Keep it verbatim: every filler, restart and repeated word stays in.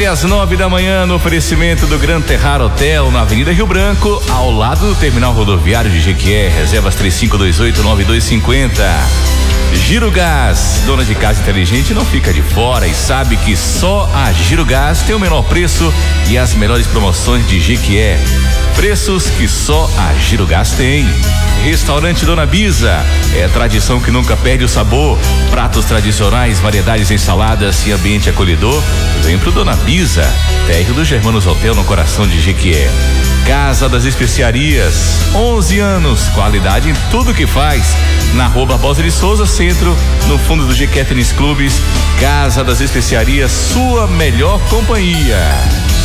Até as nove da manhã, no oferecimento do Gran Terrar Hotel, na Avenida Rio Branco, ao lado do terminal rodoviário de Jequié. Reservas três cinco dois oito nove dois cinco zero. Girogás, dona de casa inteligente não fica de fora e sabe que só a Girogás tem o menor preço e as melhores promoções de Jequié. Preços que só a Girogás tem. Restaurante Dona Bisa, é tradição que nunca perde o sabor. Pratos tradicionais, variedades em saladas e ambiente acolhedor. Vem pro Dona Bisa, térreo do Germanos Hotel, no coração de Jequié. Casa das Especiarias, onze anos, qualidade em tudo que faz. Na Rua Barbosa de Souza, centro, no fundo do Jequié Tênis Clubes. Casa das Especiarias, sua melhor companhia.